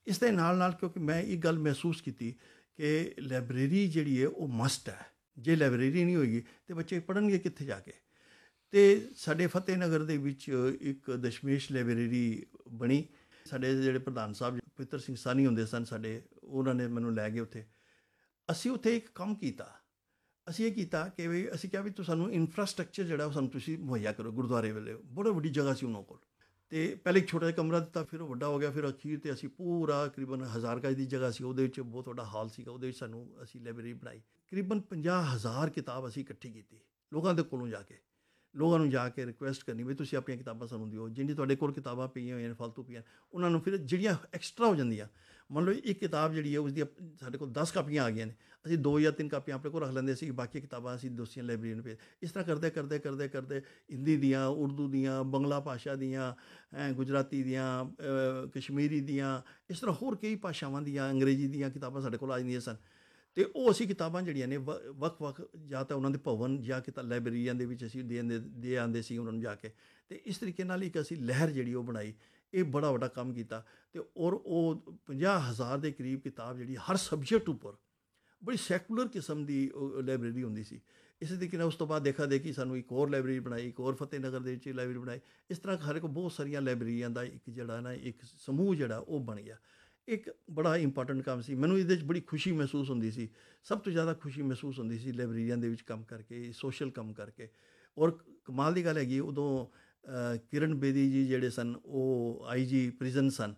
ਇਸ ਦੇ ਨਾਲ ਨਾਲ ਕਿਉਂਕਿ ਮੈਂ ਇਹ ਗੱਲ ਮਹਿਸੂਸ ਕੀਤੀ ਕਿ ਲਾਇਬ੍ਰੇਰੀ ਜਿਹੜੀ ਹੈ ਉਹ ਮਸਟ ਹੈ। ਜੇ ਲਾਇਬ੍ਰੇਰੀ ਨਹੀਂ ਹੋਏਗੀ ਤਾਂ ਬੱਚੇ ਪੜ੍ਹਨਗੇ ਕਿੱਥੇ ਜਾ ਕੇ। ਅਤੇ ਸਾਡੇ ਫਤਿਹ ਨਗਰ ਦੇ ਵਿੱਚ ਇੱਕ ਦਸ਼ਮੇਸ਼ ਲਾਇਬ੍ਰੇਰੀ ਬਣੀ। ਸਾਡੇ ਜਿਹੜੇ ਪ੍ਰਧਾਨ ਸਾਹਿਬ ਪਵਿੱਤਰ ਸਿੰਘ ਸਾਨੀ ਹੁੰਦੇ ਸਨ ਸਾਡੇ, ਉਹਨਾਂ ਨੇ ਮੈਨੂੰ ਲੈ ਗਏ ਉੱਥੇ। ਅਸੀਂ ਉੱਥੇ ਇੱਕ ਕੰਮ ਕੀਤਾ। ਅਸੀਂ ਇਹ ਕੀਤਾ ਕਿ ਵੀ ਅਸੀਂ ਕਿਹਾ ਵੀ ਤੂੰ ਸਾਨੂੰ ਇਨਫਰਾਸਟਰਕਚਰ ਜਿਹੜਾ ਉਹ ਸਾਨੂੰ ਤੁਸੀਂ ਮੁਹੱਈਆ ਕਰੋ। ਗੁਰਦੁਆਰੇ ਵੇਲੇ ਬੜੀ ਵੱਡੀ ਜਗ੍ਹਾ ਸੀ ਉਹਨਾਂ ਕੋਲ, ਅਤੇ ਪਹਿਲੇ ਇੱਕ ਛੋਟਾ ਜਿਹਾ ਕਮਰਾ ਦਿੱਤਾ, ਫਿਰ ਉਹ ਵੱਡਾ ਹੋ ਗਿਆ, ਫਿਰ ਅਖੀਰ 'ਤੇ ਅਸੀਂ ਪੂਰਾ ਤਕਰੀਬਨ ਹਜ਼ਾਰ ਗਜ ਦੀ ਜਗ੍ਹਾ ਸੀ, ਉਹਦੇ ਵਿੱਚ ਬਹੁਤ ਵੱਡਾ ਹਾਲ ਸੀਗਾ, ਉਹਦੇ ਵਿੱਚ ਸਾਨੂੰ ਅਸੀਂ ਲਾਇਬ੍ਰੇਰੀ ਬਣਾਈ। ਤਕਰੀਬਨ ਪੰਜਾਹ ਹਜ਼ਾਰ ਕਿਤਾਬ ਅਸੀਂ ਇਕੱਠੀ ਕੀਤੀ ਲੋਕਾਂ ਦੇ ਕੋਲੋਂ ਜਾ ਕੇ। ਲੋਕਾਂ ਨੂੰ ਜਾ ਕੇ ਰਿਕੁਐਸਟ ਕਰਨੀ ਵੀ ਤੁਸੀਂ ਆਪਣੀਆਂ ਕਿਤਾਬਾਂ ਸਾਨੂੰ ਦਿਓ, ਜਿੰਨੀ ਤੁਹਾਡੇ ਕੋਲ ਕਿਤਾਬਾਂ ਪਈਆਂ ਹੋਈਆਂ ਨੇ ਫਾਲਤੂ ਪਈਆਂ, ਉਹਨਾਂ ਨੂੰ ਫਿਰ ਜਿਹੜੀਆਂ ਐਕਸਟਰਾ ਹੋ ਜਾਂਦੀਆਂ, ਮੰਨ ਲਓ ਇੱਕ ਕਿਤਾਬ ਜਿਹੜੀ ਹੈ ਉਸਦੀ ਸਾਡੇ ਕੋਲ ਦਸ ਕਾਪੀਆਂ ਆ ਗਈਆਂ ਨੇ, ਅਸੀਂ ਦੋ ਜਾਂ ਤਿੰਨ ਕਾਪੀਆਂ ਆਪਣੇ ਕੋਲ ਰੱਖ ਲੈਂਦੇ ਸੀ, ਬਾਕੀ ਕਿਤਾਬਾਂ ਅਸੀਂ ਦੂਸਰੀਆਂ ਲਾਇਬ੍ਰੇਰੀ ਨੂੰ ਭੇਜ। ਇਸ ਤਰ੍ਹਾਂ ਕਰਦੇ ਕਰਦੇ ਕਰਦੇ ਕਰਦੇ ਹਿੰਦੀ ਦੀਆਂ, ਉਰਦੂ ਦੀਆਂ, ਬੰਗਲਾ ਭਾਸ਼ਾ ਦੀਆਂ, ਗੁਜਰਾਤੀ ਦੀਆਂ, ਕਸ਼ਮੀਰੀ ਦੀਆਂ, ਇਸ ਤਰ੍ਹਾਂ ਹੋਰ ਕਈ ਭਾਸ਼ਾਵਾਂ ਦੀਆਂ, ਅੰਗਰੇਜ਼ੀ ਦੀਆਂ ਕਿਤਾਬਾਂ ਸਾਡੇ ਕੋਲ ਆ ਜਾਂਦੀਆਂ ਸਨ। ਅਤੇ ਉਹ ਅਸੀਂ ਕਿਤਾਬਾਂ ਜਿਹੜੀਆਂ ਨੇ ਵ ਵੱਖ ਵੱਖ ਜਾਂ ਤਾਂ ਉਹਨਾਂ ਦੇ ਭਵਨ ਜਾਂ ਕਿਤਾ ਲਾਇਬ੍ਰੇਰੀਆਂ ਦੇ ਵਿੱਚ ਅਸੀਂ ਦੇ ਦੇ ਆਉਂਦੇ ਸੀ ਉਹਨਾਂ ਨੂੰ ਜਾ ਕੇ। ਅਤੇ ਇਸ ਤਰੀਕੇ ਨਾਲ ਇੱਕ ਅਸੀਂ ਲਹਿਰ ਜਿਹੜੀ ਉਹ ਬਣਾਈ। ਇਹ ਬੜਾ ਵੱਡਾ ਕੰਮ ਕੀਤਾ। ਅਤੇ ਔਰ ਉਹ ਪੰਜਾਹ ਹਜ਼ਾਰ ਦੇ ਕਰੀਬ ਕਿਤਾਬ ਜਿਹੜੀ ਹਰ ਸਬਜੈਕਟ ਉੱਪਰ ਬੜੀ ਸੈਕੂਲਰ ਕਿਸਮ ਦੀ ਉਹ ਲਾਇਬ੍ਰੇਰੀ ਹੁੰਦੀ ਸੀ। ਇਸੇ ਤਰੀਕੇ ਨਾਲ ਉਸ ਤੋਂ ਬਾਅਦ ਦੇਖਾ ਦੇਖੀ ਸਾਨੂੰ ਇੱਕ ਹੋਰ ਲਾਇਬ੍ਰੇਰੀ ਬਣਾਈ, ਇੱਕ ਹੋਰ ਫਤਿਹ ਨਗਰ ਦੇ ਵਿੱਚ ਲਾਇਬ੍ਰੇਰੀ ਬਣਾਈ। ਇਸ ਤਰ੍ਹਾਂ ਹਰ ਇੱਕ ਬਹੁਤ ਸਾਰੀਆਂ ਲਾਇਬ੍ਰੇਰੀਆਂ ਦਾ ਇੱਕ ਜਿਹੜਾ ਨਾ ਇੱਕ ਸਮੂਹ ਜਿਹੜਾ ਉਹ ਬਣ ਗਿਆ। ਇੱਕ ਬੜਾ ਇੰਪੋਰਟੈਂਟ ਕੰਮ ਸੀ। ਮੈਨੂੰ ਇਹਦੇ 'ਚ ਬੜੀ ਖੁਸ਼ੀ ਮਹਿਸੂਸ ਹੁੰਦੀ ਸੀ। ਸਭ ਤੋਂ ਜ਼ਿਆਦਾ ਖੁਸ਼ੀ ਮਹਿਸੂਸ ਹੁੰਦੀ ਸੀ ਲਾਇਬ੍ਰੇਰੀਆਂ ਦੇ ਵਿੱਚ ਕੰਮ ਕਰਕੇ, ਸੋਸ਼ਲ ਕੰਮ ਕਰਕੇ। ਔਰ ਕਮਾਲ ਦੀ ਗੱਲ ਹੈਗੀ, ਉਦੋਂ ਕਿਰਨ ਬੇਦੀ ਜੀ ਜਿਹੜੇ ਸਨ ਉਹ ਆਈ ਜੀ ਪ੍ਰਿਜ਼ਨ ਸਨ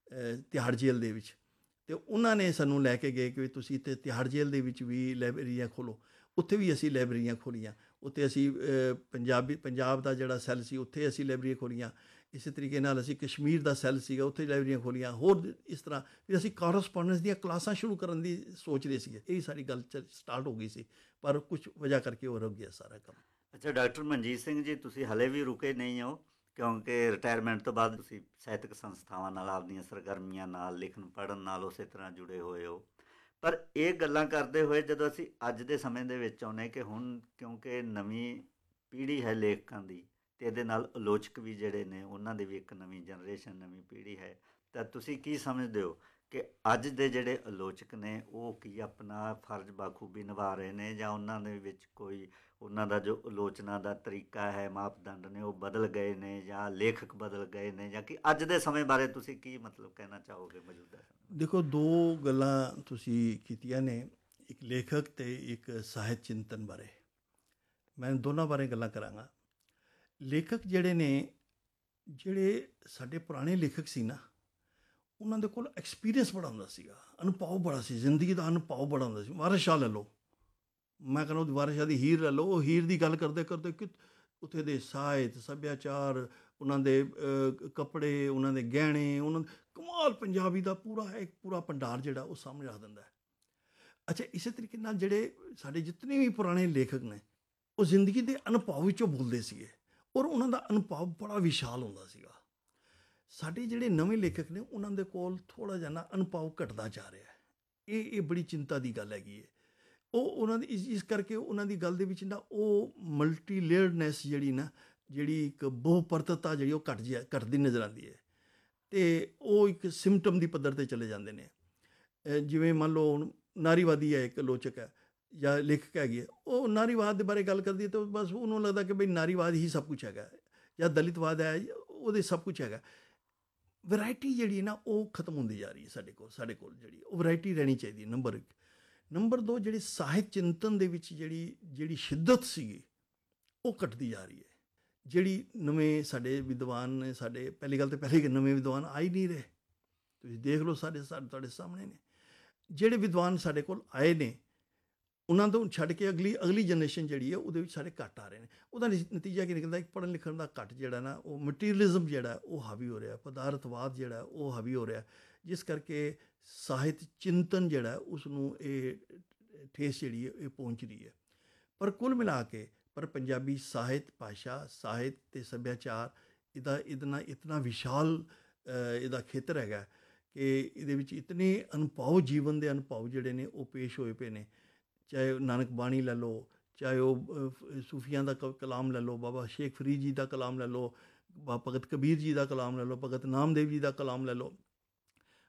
ਤਿਹਾੜ ਜੇਲ੍ਹ ਦੇ ਵਿੱਚ, ਅਤੇ ਉਹਨਾਂ ਨੇ ਸਾਨੂੰ ਲੈ ਕੇ ਗਏ ਕਿ ਤੁਸੀਂ ਇੱਥੇ ਤਿਹਾੜ ਜੇਲ੍ਹ ਦੇ ਵਿੱਚ ਵੀ ਲਾਇਬ੍ਰੇਰੀਆਂ ਖੋਲ੍ਹੋ। ਉੱਥੇ ਵੀ ਅਸੀਂ ਲਾਇਬ੍ਰੇਰੀਆਂ ਖੋਲ੍ਹੀਆਂ। ਉੱਥੇ ਅਸੀਂ ਪੰਜਾਬੀ ਪੰਜਾਬ ਦਾ ਜਿਹੜਾ ਸੈੱਲ ਸੀ ਉੱਥੇ ਅਸੀਂ ਲਾਇਬ੍ਰੇਰੀਆਂ ਖੋਲ੍ਹੀਆਂ। ਇਸੇ ਤਰੀਕੇ ਨਾਲ ਅਸੀਂ ਕਸ਼ਮੀਰ ਦਾ ਸੈੱਲ ਸੀਗਾ ਉੱਥੇ ਲਾਇਬ੍ਰੇਰੀਆਂ ਖੋਲ੍ਹੀਆਂ। ਹੋਰ ਇਸ ਤਰ੍ਹਾਂ ਫਿਰ ਅਸੀਂ ਕੋਰਸਪੋਂਡੈਂਸ ਦੀਆਂ ਕਲਾਸਾਂ ਸ਼ੁਰੂ ਕਰਨ ਦੀ ਸੋਚ ਰਹੇ ਸੀਗੇ। ਇਹ ਸਾਰੀ ਗੱਲ ਚ ਸਟਾਰਟ ਹੋ ਗਈ ਸੀ, ਪਰ ਕੁਛ ਵਜ੍ਹਾ ਕਰਕੇ ਉਹ ਰੁਕ ਗਿਆ ਸਾਰਾ ਕੰਮ। ਅੱਛਾ ਡਾਕਟਰ ਮਨਜੀਤ ਸਿੰਘ ਜੀ, ਤੁਸੀਂ ਹਲੇ ਵੀ ਰੁਕੇ ਨਹੀਂ ਹੋ, ਕਿਉਂਕਿ ਰਿਟਾਇਰਮੈਂਟ ਤੋਂ ਬਾਅਦ ਤੁਸੀਂ ਸਾਹਿਤਕ ਸੰਸਥਾਵਾਂ ਨਾਲ, ਆਪਦੀਆਂ ਸਰਗਰਮੀਆਂ ਨਾਲ, ਲਿਖਣ ਪੜ੍ਹਨ ਨਾਲ ਉਸੇ ਤਰ੍ਹਾਂ ਜੁੜੇ ਹੋਏ ਹੋ। ਪਰ ਇਹ ਗੱਲਾਂ ਕਰਦੇ ਹੋਏ ਜਦੋਂ ਅਸੀਂ ਅੱਜ ਦੇ ਸਮੇਂ ਦੇ ਵਿੱਚ ਆਉਂਦੇ ਕਿ ਹੁਣ ਕਿਉਂਕਿ ਨਵੀਂ ਪੀੜ੍ਹੀ ਹੈ ਲੇਖਕਾਂ ਦੀ, ਅਤੇ ਇਹਦੇ ਨਾਲ ਆਲੋਚਕ ਵੀ ਜਿਹੜੇ ਨੇ ਉਹਨਾਂ ਦੀ ਵੀ ਇੱਕ ਨਵੀਂ ਜਨਰੇਸ਼ਨ, ਨਵੀਂ ਪੀੜ੍ਹੀ ਹੈ, ਤਾਂ ਤੁਸੀਂ ਕੀ ਸਮਝਦੇ ਹੋ ਕਿ ਅੱਜ ਦੇ ਜਿਹੜੇ ਆਲੋਚਕ ਨੇ ਉਹ ਕੀ ਆਪਣਾ ਫਰਜ਼ ਬਾਖੂਬੀ ਨਿਭਾ ਰਹੇ ਨੇ, ਜਾਂ ਉਹਨਾਂ ਦੇ ਵਿੱਚ ਕੋਈ ਉਹਨਾਂ ਦਾ ਜੋ ਆਲੋਚਨਾ ਦਾ ਤਰੀਕਾ ਹੈ, ਮਾਪਦੰਡ ਨੇ, ਉਹ ਬਦਲ ਗਏ ਨੇ, ਜਾਂ ਲੇਖਕ ਬਦਲ ਗਏ ਨੇ, ਜਾਂ ਕਿ ਅੱਜ ਦੇ ਸਮੇਂ ਬਾਰੇ ਤੁਸੀਂ ਕੀ ਮਤਲਬ ਕਹਿਣਾ ਚਾਹੋਗੇ ਮੌਜੂਦਾ? ਦੇਖੋ, ਦੋ ਗੱਲਾਂ ਤੁਸੀਂ ਕੀਤੀਆਂ ਨੇ, ਇੱਕ ਲੇਖਕ ਅਤੇ ਇੱਕ ਸਾਹਿਤ ਚਿੰਤਨ ਬਾਰੇ। ਮੈਂ ਦੋਨਾਂ ਬਾਰੇ ਗੱਲਾਂ ਕਰਾਂਗਾ। ਲੇਖਕ ਜਿਹੜੇ ਨੇ, ਜਿਹੜੇ ਸਾਡੇ ਪੁਰਾਣੇ ਲੇਖਕ ਸੀ ਨਾ, ਉਹਨਾਂ ਦੇ ਕੋਲ ਐਕਸਪੀਰੀਅੰਸ ਬੜਾ ਹੁੰਦਾ ਸੀਗਾ, ਅਨੁਭਵ ਬੜਾ ਸੀ, ਜ਼ਿੰਦਗੀ ਦਾ ਅਨੁਭਵ ਬੜਾ ਹੁੰਦਾ ਸੀ। ਵਾਰਿਸ ਸ਼ਾਹ ਲੈ ਲਓ, ਮੈਂ ਕਹਿੰਦਾ ਉਹਦੀ ਵਾਰਿਸ ਸ਼ਾਹ ਦੀ ਹੀਰ ਲੈ ਲਓ। ਉਹ ਹੀਰ ਦੀ ਗੱਲ ਕਰਦੇ ਕਰਦੇ ਕਿ ਉੱਥੇ ਦੇ ਸਾਹਿਤ, ਸੱਭਿਆਚਾਰ, ਉਹਨਾਂ ਦੇ ਕੱਪੜੇ, ਉਹਨਾਂ ਦੇ ਗਹਿਣੇ, ਉਹਨਾਂ ਦੇ ਕਮਾਲ ਪੰਜਾਬੀ ਦਾ ਪੂਰਾ ਇੱਕ ਪੂਰਾ ਭੰਡਾਰ ਜਿਹੜਾ ਉਹ ਸਾਹਮਣੇ ਰੱਖ ਦਿੰਦਾ ਹੈ। ਅੱਛਾ, ਇਸੇ ਤਰੀਕੇ ਨਾਲ ਜਿਹੜੇ ਸਾਡੇ ਜਿਤਨੇ ਵੀ ਪੁਰਾਣੇ ਲੇਖਕ ਨੇ, ਉਹ ਜ਼ਿੰਦਗੀ ਦੇ ਅਨੁਭਵ ਵਿੱਚੋਂ ਬੋਲਦੇ ਸੀਗੇ, ਔਰ ਉਹਨਾਂ ਦਾ ਅਨੁਭਵ ਬੜਾ ਵਿਸ਼ਾਲ ਹੁੰਦਾ ਸੀਗਾ। ਸਾਡੇ ਜਿਹੜੇ ਨਵੇਂ ਲੇਖਕ ਨੇ, ਉਹਨਾਂ ਦੇ ਕੋਲ ਥੋੜ੍ਹਾ ਜਿਹਾ ਨਾ ਅਨੁਭਵ ਘਟਦਾ ਜਾ ਰਿਹਾ ਹੈ। ਇਹ ਇਹ ਬੜੀ ਚਿੰਤਾ ਦੀ ਗੱਲ ਹੈਗੀ ਹੈ। ਉਹ ਉਹਨਾਂ ਦੀ ਇਸ ਇਸ ਕਰਕੇ ਉਹਨਾਂ ਦੀ ਗੱਲ ਦੇ ਵਿੱਚ ਨਾ ਉਹ ਮਲਟੀ ਲੇਅਰਡਨੈਸ ਜਿਹੜੀ ਨਾ, ਜਿਹੜੀ ਇੱਕ ਬਹੁਪਰਤਤਾ ਜਿਹੜੀ ਉਹ ਘੱਟ ਜਾ ਘੱਟਦੀ ਨਜ਼ਰ ਆਉਂਦੀ ਹੈ, ਅਤੇ ਉਹ ਇੱਕ ਸਿੰਪਟਮ ਦੀ ਪੱਧਰ 'ਤੇ ਚਲੇ ਜਾਂਦੇ ਨੇ। ਜਿਵੇਂ ਮੰਨ ਲਓ ਹੁਣ ਨਾਰੀਵਾਦੀ ਹੈ, ਇੱਕ ਆਲੋਚਕ ਹੈ ਜਾਂ ਲੇਖਕ ਹੈਗੀ ਹੈ, ਉਹ ਨਾਰੀਵਾਦ ਦੇ ਬਾਰੇ ਗੱਲ ਕਰਦੀ ਹੈ ਤਾਂ ਬਸ ਉਹਨੂੰ ਲੱਗਦਾ ਕਿ ਬਈ ਨਾਰੀਵਾਦ ਹੀ ਸਭ ਕੁਛ ਹੈਗਾ, ਜਾਂ ਦਲਿਤਵਾਦ ਹੈ ਉਹਦੇ ਸਭ ਕੁਛ ਹੈਗਾ। ਵੈਰਾਇਟੀ ਜਿਹੜੀ ਨਾ ਉਹ ਖਤਮ ਹੁੰਦੀ ਜਾ ਰਹੀ ਹੈ ਸਾਡੇ ਕੋਲ ਸਾਡੇ ਕੋਲ ਜਿਹੜੀ ਉਹ ਵੈਰਾਇਟੀ ਰਹਿਣੀ ਚਾਹੀਦੀ ਹੈ, ਨੰਬਰ ਇੱਕ। ਨੰਬਰ ਦੋ, ਜਿਹੜੀ ਸਾਹਿਤ ਚਿੰਤਨ ਦੇ ਵਿੱਚ ਜਿਹੜੀ ਜਿਹੜੀ ਸ਼ਿੱਦਤ ਸੀਗੀ ਉਹ ਘਟਦੀ ਜਾ ਰਹੀ ਹੈ। ਜਿਹੜੀ ਨਵੇਂ ਸਾਡੇ ਵਿਦਵਾਨ ਨੇ, ਸਾਡੇ ਪਹਿਲੀ ਗੱਲ ਤਾਂ ਪਹਿਲੇ ਕਿ ਨਵੇਂ ਵਿਦਵਾਨ ਆ ਹੀ ਨਹੀਂ ਰਹੇ। ਤੁਸੀਂ ਦੇਖ ਲਓ, ਸਾਡੇ ਸਾਡੇ ਤੁਹਾਡੇ ਸਾਹਮਣੇ ਨੇ ਜਿਹੜੇ ਵਿਦਵਾਨ ਸਾਡੇ ਕੋਲ ਆਏ ਨੇ, ਉਹਨਾਂ ਤੋਂ ਛੱਡ ਕੇ ਅਗਲੀ ਅਗਲੀ ਜਨਰੇਸ਼ਨ ਜਿਹੜੀ ਹੈ ਉਹਦੇ ਵਿੱਚ ਸਾਡੇ ਘੱਟ ਆ ਰਹੇ ਨੇ। ਉਹਦਾ ਨਤੀਜਾ ਕੀ ਨਿਕਲਦਾ? ਇੱਕ ਪੜ੍ਹਨ ਲਿਖਣ ਦਾ ਘੱਟ ਜਿਹੜਾ ਨਾ, ਉਹ ਮਟੀਰੀਅਲਿਜ਼ਮ ਜਿਹੜਾ ਉਹ ਹਾਵੀ ਹੋ ਰਿਹਾ, ਪਦਾਰਥਵਾਦ ਜਿਹੜਾ ਉਹ ਹਾਵੀ ਹੋ ਰਿਹਾ, ਜਿਸ ਕਰਕੇ ਸਾਹਿਤ ਚਿੰਤਨ ਜਿਹੜਾ ਉਸ ਨੂੰ ਇਹ ਠੇਸ ਜਿਹੜੀ ਹੈ ਇਹ ਪਹੁੰਚ ਰਹੀ ਹੈ। ਪਰ ਕੁੱਲ ਮਿਲਾ ਕੇ ਪਰ ਪੰਜਾਬੀ ਸਾਹਿਤ, ਭਾਸ਼ਾ, ਸਾਹਿਤ ਅਤੇ ਸੱਭਿਆਚਾਰ ਇਹਦਾ ਇਹਦਾ ਇਤਨਾ ਵਿਸ਼ਾਲ ਇਹਦਾ ਖੇਤਰ ਹੈਗਾ ਕਿ ਇਹਦੇ ਵਿੱਚ ਇਤਨੇ ਅਨੁਭਵ, ਜੀਵਨ ਦੇ ਅਨੁਭਵ ਜਿਹੜੇ ਨੇ ਉਹ ਪੇਸ਼ ਹੋਏ ਪਏ ਨੇ। ਚਾਹੇ ਉਹ ਨਾਨਕ ਬਾਣੀ ਲੈ ਲਓ, ਚਾਹੇ ਉਹ ਸੂਫੀਆਂ ਦਾ ਕ ਕਲਾਮ ਲੈ ਲਓ, ਬਾਬਾ ਸ਼ੇਖ ਫਰੀਦ ਜੀ ਦਾ ਕਲਾਮ ਲੈ ਲਓ, ਭਗਤ ਕਬੀਰ ਜੀ ਦਾ ਕਲਾਮ ਲੈ ਲਓ, ਭਗਤ ਨਾਮਦੇਵ ਜੀ ਦਾ ਕਲਾਮ ਲੈ ਲਓ।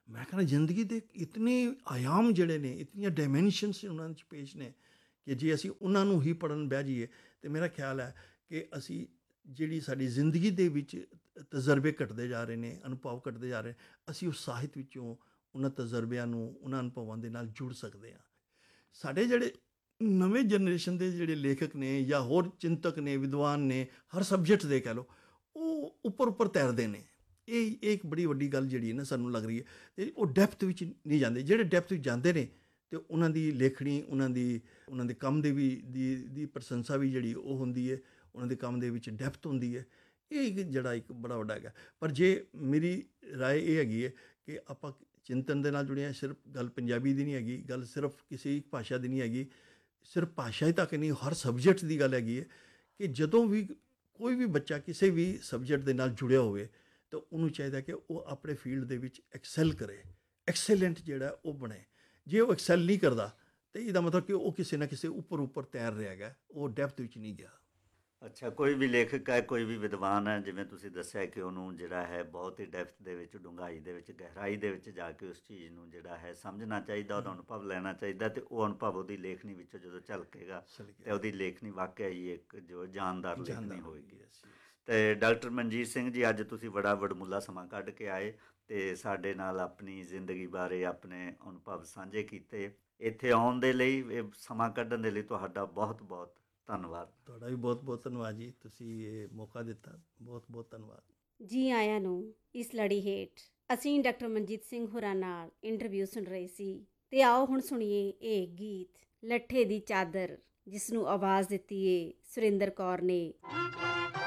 ਮੈਂ ਕਹਿੰਦਾ ਜ਼ਿੰਦਗੀ ਦੇ ਇਤਨੇ ਆयाम ਜਿਹੜੇ ਨੇ, ਇਤਨੀਆਂ ਡਾਇਮੈਂਸ਼ਨਸ ਉਹਨਾਂ 'ਚ ਪੇਸ਼ ਨੇ ਕਿ ਜੇ ਅਸੀਂ ਉਹਨਾਂ ਨੂੰ ਹੀ ਪੜ੍ਹਨ ਬਹਿ ਜਾਈਏ ਤਾਂ ਮੇਰਾ ਖਿਆਲ ਹੈ ਕਿ ਅਸੀਂ ਜਿਹੜੀ ਸਾਡੀ ਜ਼ਿੰਦਗੀ ਦੇ ਵਿੱਚ ਤਜਰਬੇ ਘਟਦੇ ਜਾ ਰਹੇ ਨੇ, ਅਨੁਭਵ ਘਟਦੇ ਜਾ ਰਹੇ ਨੇ, ਅਸੀਂ ਉਸ ਸਾਹਿਤ ਵਿੱਚੋਂ ਉਹਨਾਂ ਤਜਰਬਿਆਂ ਨੂੰ, ਉਹਨਾਂ ਅਨੁਭਵਾਂ ਦੇ ਨਾਲ ਜੁੜ ਸਕਦੇ ਹਾਂ। ਸਾਡੇ ਜਿਹੜੇ ਨਵੇਂ ਜਨਰੇਸ਼ਨ ਦੇ ਜਿਹੜੇ ਲੇਖਕ ਨੇ ਜਾਂ ਹੋਰ ਚਿੰਤਕ ਨੇ, ਵਿਦਵਾਨ ਨੇ, ਹਰ ਸਬਜੈਕਟ ਦੇ ਕਹਿ ਲਓ, ਉਹ ਉੱਪਰ ਉੱਪਰ ਤੈਰਦੇ ਨੇ। ਇਹ ਇਹ ਇੱਕ ਬੜੀ ਵੱਡੀ ਗੱਲ ਜਿਹੜੀ ਨਾ ਸਾਨੂੰ ਲੱਗ ਰਹੀ ਹੈ। ਅਤੇ ਉਹ ਡੈਪਥ ਵਿੱਚ ਨਹੀਂ ਜਾਂਦੇ। ਜਿਹੜੇ ਡੈਪਥ ਵਿੱਚ ਜਾਂਦੇ ਨੇ ਅਤੇ ਉਹਨਾਂ ਦੀ ਲੇਖਣੀ, ਉਹਨਾਂ ਦੀ ਉਹਨਾਂ ਦੇ ਕੰਮ ਦੇ ਵੀ ਦੀ ਦੀ ਪ੍ਰਸ਼ੰਸਾ ਵੀ ਜਿਹੜੀ ਉਹ ਹੁੰਦੀ ਹੈ, ਉਹਨਾਂ ਦੇ ਕੰਮ ਦੇ ਵਿੱਚ ਡੈਪਥ ਹੁੰਦੀ ਹੈ। ਇਹ ਇੱਕ ਜਿਹੜਾ ਇੱਕ ਬੜਾ ਵੱਡਾ ਹੈਗਾ। ਪਰ ਜੇ ਮੇਰੀ ਰਾਏ ਇਹ ਹੈਗੀ ਹੈ ਕਿ ਆਪਾਂ ਚਿੰਤਨ ਦੇ ਨਾਲ ਜੁੜੇ ਹਾਂ, ਸਿਰਫ ਗੱਲ ਪੰਜਾਬੀ ਦੀ ਨਹੀਂ ਹੈਗੀ, ਗੱਲ ਸਿਰਫ ਕਿਸੇ ਇੱਕ ਭਾਸ਼ਾ ਦੀ ਨਹੀਂ ਹੈਗੀ, ਸਿਰਫ ਭਾਸ਼ਾ ਹੀ ਤੱਕ ਨਹੀਂ, ਹਰ ਸਬਜੈਕਟ ਦੀ ਗੱਲ ਹੈਗੀ ਹੈ ਕਿ ਜਦੋਂ ਵੀ ਕੋਈ ਵੀ ਬੱਚਾ ਕਿਸੇ ਵੀ ਸਬਜੈਕਟ ਦੇ ਨਾਲ ਜੁੜਿਆ ਹੋਵੇ ਤਾਂ ਉਹਨੂੰ ਚਾਹੀਦਾ ਕਿ ਉਹ ਆਪਣੇ ਫੀਲਡ ਦੇ ਵਿੱਚ ਐਕਸੈਲ ਕਰੇ, ਐਕਸੈਲੈਂਟ ਜਿਹੜਾ ਉਹ ਬਣੇ। ਜੇ ਉਹ ਐਕਸੈਲ ਨਹੀਂ ਕਰਦਾ ਤਾਂ ਇਹਦਾ ਮਤਲਬ ਕਿ ਉਹ ਕਿਸੇ ਨਾ ਕਿਸੇ ਉੱਪਰ ਉੱਪਰ ਤੈਰ ਰਿਹਾ ਹੈਗਾ, ਉਹ ਡੈਪਥ ਵਿੱਚ ਨਹੀਂ ਗਿਆ। ਅੱਛਾ, ਕੋਈ ਵੀ ਲੇਖਕ ਹੈ, ਕੋਈ ਵੀ ਵਿਦਵਾਨ ਹੈ, ਜਿਵੇਂ ਤੁਸੀਂ ਦੱਸਿਆ ਕਿ ਉਹਨੂੰ ਜਿਹੜਾ ਹੈ ਬਹੁਤ ਹੀ ਡੈਪਥ ਦੇ ਵਿੱਚ, ਡੂੰਘਾਈ ਦੇ ਵਿੱਚ, ਗਹਿਰਾਈ ਦੇ ਵਿੱਚ ਜਾ ਕੇ ਉਸ ਚੀਜ਼ ਨੂੰ ਜਿਹੜਾ ਹੈ ਸਮਝਣਾ ਚਾਹੀਦਾ, ਉਹਦਾ ਅਨੁਭਵ ਲੈਣਾ ਚਾਹੀਦਾ, ਅਤੇ ਉਹ ਅਨੁਭਵ ਉਹਦੀ ਲੇਖਣੀ ਵਿੱਚੋਂ ਜਦੋਂ ਝਲਕੇਗਾ ਅਤੇ ਉਹਦੀ ਲੇਖਣੀ ਵਾਕਿਆ ਹੀ ਇੱਕ ਜੋ ਜਾਨਦਾਰ ਲੇਖਣੀ ਹੋਏਗੀ। ਅਤੇ ਡਾਕਟਰ ਮਨਜੀਤ ਸਿੰਘ ਜੀ, ਅੱਜ ਤੁਸੀਂ ਬੜਾ ਵਡਮੁੱਲਾ ਸਮਾਂ ਕੱਢ ਕੇ ਆਏ ਅਤੇ ਸਾਡੇ ਨਾਲ ਆਪਣੀ ਜ਼ਿੰਦਗੀ ਬਾਰੇ ਆਪਣੇ ਅਨੁਭਵ ਸਾਂਝੇ ਕੀਤੇ। ਇੱਥੇ ਆਉਣ ਦੇ ਲਈ, ਇਹ ਸਮਾਂ ਕੱਢਣ ਦੇ ਲਈ ਤੁਹਾਡਾ ਬਹੁਤ ਬਹੁਤ ਧੰਨਵਾਦ। ਤੁਹਾਡਾ ਵੀ ਬਹੁਤ ਬਹੁਤ ਧੰਨਵਾਦ ਜੀ, ਤੁਸੀਂ ਇਹ ਮੌਕਾ ਦਿੱਤਾ, ਬਹੁਤ ਬਹੁਤ ਧੰਨਵਾਦ ਜੀ। ਆਇਆਂ ਨੂੰ ਇਸ ਲੜੀ ਹੇਠ ਅਸੀਂ ਡਾਕਟਰ ਮਨਜੀਤ ਸਿੰਘ ਹੋਰਾਂ ਨਾਲ ਇੰਟਰਵਿਊ ਸੁਣ ਰਹੇ ਸੀ, ਤੇ ਆਓ ਹੁਣ ਸੁਣੀਏ ਇਹ ਗੀਤ ਲੱਠੇ ਦੀ ਚਾਦਰ, ਜਿਸ ਨੂੰ ਆਵਾਜ਼ ਦਿੱਤੀ ਏ ਸੁਰਿੰਦਰ ਕੌਰ ਨੇ।